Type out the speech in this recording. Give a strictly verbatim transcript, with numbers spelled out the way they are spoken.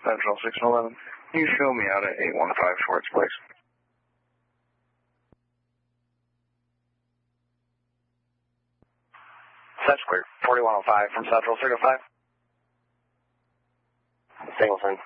Central six eleven. Can you show me out at eight one five Schwartz Place? That's clear. forty-one oh five from Central three oh five. Singleton.